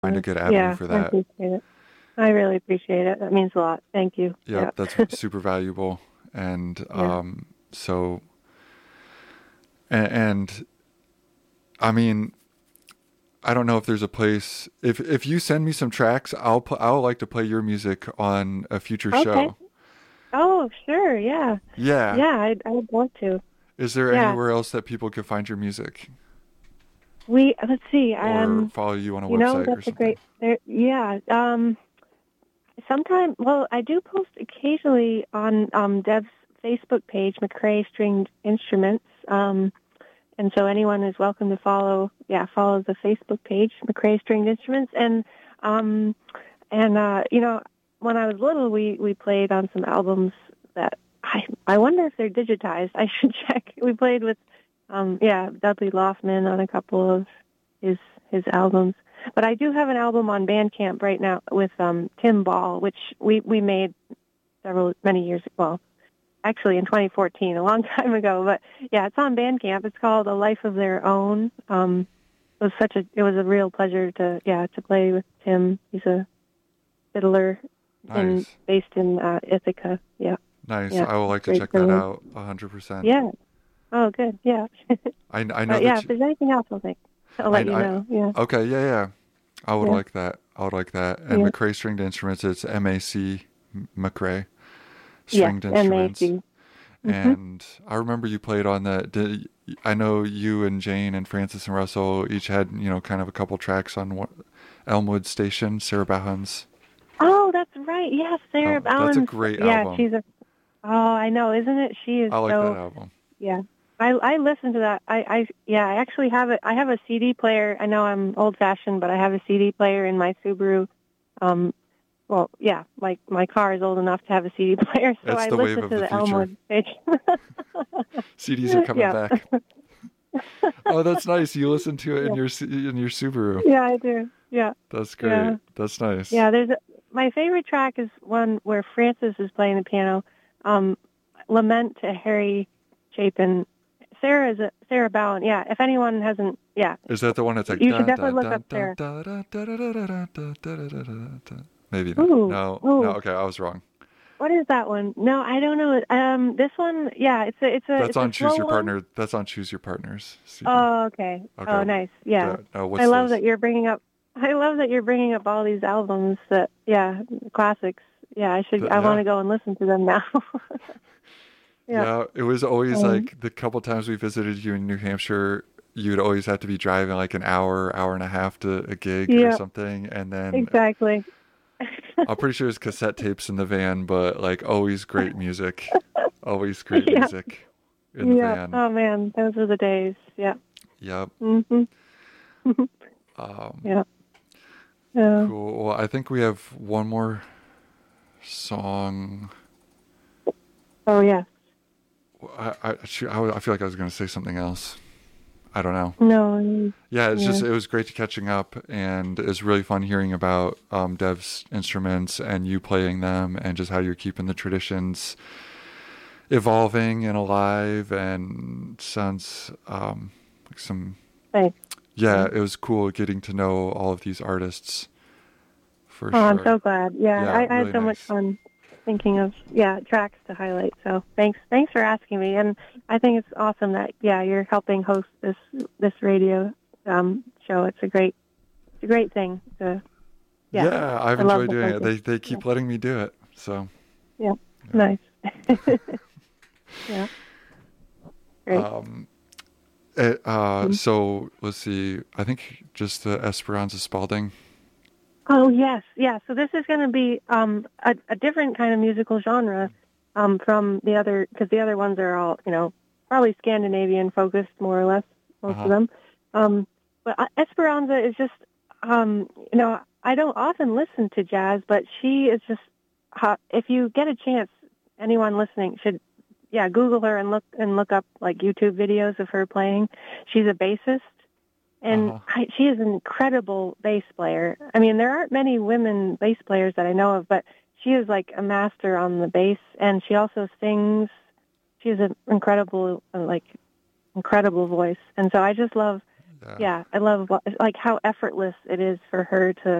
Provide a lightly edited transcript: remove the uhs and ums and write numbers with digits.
find a good avenue Yeah, for I that. appreciate it. I really appreciate it. That means a lot. Thank you. Yeah. Yep, that's super valuable. And Yeah. so, and I mean, I don't know if there's a place. If you send me some tracks, I'll like to play your music on a future Okay. show. Oh, sure. Yeah. Yeah. Yeah, I'd love to. Is there Yeah. anywhere else that people can find your music Let's see. or follow you on a You know, website or that's a something? great there. Yeah. Sometime, well, I do post occasionally on Deb's Facebook page, McCrae Stringed Instruments. And so anyone is welcome to follow the Facebook page, McCrae Stringed Instruments. Um, you know, when I was little, we played on some albums that I wonder if they're digitized. I should check. We played with, Dudley Loftman on a couple of his his albums. But I do have an album on Bandcamp right now with Tim Ball, which we made many years ago. Well, actually in 2014, a long time ago. But yeah, it's on Bandcamp. It's called A Life of Their Own. It was a real pleasure to play with Tim. He's a fiddler Nice. based in Ithaca. Yeah, Nice. yeah, I would like to great check that fiddler. out 100%. Yeah. Oh, good. Yeah. I know But yeah, that if there's anything else, I'll let you I know. Yeah. okay, yeah, yeah. I would Yeah. like that. I would like that. And Yeah. McCrae Stringed Instruments, it's MAC McCrae Yes. Stringed Instruments. MAC. Mhm. And I remember you played on that. I know you and Jane and Francis and Russell each had, kind of a couple tracks on Elmwood Station, Sarah Bahan's. Oh, that's right. Yes, Sarah That's a Bowen's. great Yeah, album. she's a. Oh, I know, isn't it? She is I like that so. album. Yeah, I listened to that. I actually have it. I have a CD player. I know I'm old fashioned, but I have a CD player in my Subaru. Um, well, yeah, my car is old enough to have a CD player, so It's I the wave listen of to the the future. Elmwood station. CDs are coming Yeah, back. Oh, that's nice. You listen to it in yeah, your Subaru. yeah, I do. Yeah, That's great. yeah, That's nice. yeah. My favorite track is one where Francis is playing the piano. Um, Lament to Harry Chapin. Sarah Bowen. Yeah, if anyone hasn't, yeah, Is that the one that's like you should dun dun definitely look dun up dun Sarah. dun dun dun dun dun dun dun dun dun? Maybe not. Ooh, No, no. ooh, Okay, I was wrong. what is that one? No, I don't know. This one, yeah, That's it's a on Choose slow Your one. Partner. That's on Choose Your Partner's CD. Oh, okay. Okay. Oh, nice. Yeah, No, I what's love this? that you're bringing up. I love that you're bringing up all these albums classics. Yeah, I want Yeah. to go and listen to them now. Yeah. Yeah, it was always Um, like the couple times we visited you in New Hampshire, you'd always have to be driving like an hour, hour and a half to a gig or yeah, something. And then exactly. I'm pretty sure there's cassette tapes in the van, but like always great music. Always great Yeah, music in the yeah. van. Oh man, those are the days. Yeah. Yep. Mhm. Um, Yeah. Yeah. cool. Well, I think we have one more song. Oh yeah. I feel like I was going to say something else. I don't know. No. Yeah, Yeah. it was great catching up, and it was really fun hearing about Dev's instruments and you playing them, and just how you're keeping the traditions evolving and alive. And sounds like some. Thanks. Yeah, Thanks. it was cool getting to know all of these artists for Oh, I'm sure. so glad. Yeah, Yeah, I had really so much nice. fun thinking of tracks to highlight. So thanks for asking me. And I think it's awesome that you're helping host this radio show. It's a great thing. Yeah, Yeah, I've I love enjoyed the doing it. focus. They Yeah, keep letting me do it. So, yeah, yeah. nice. Yeah, great. Um, Mm. so let's see. I think just the Esperanza Spalding. Oh yes, yeah. So this is going to be a different kind of musical genre from the other, because the other ones are all probably Scandinavian focused more or less, Uh most of huh. them. But Esperanza is just I don't often listen to jazz, but she is just if you get a chance, anyone listening should Google her and look up like YouTube videos of her playing. She's a bassist. Uh And huh. she is an incredible bass player. I mean, there aren't many women bass players that I know of, but she is like a master on the bass, and she also sings. She has an incredible voice, and so I just love Yeah, I love like how effortless it is for her to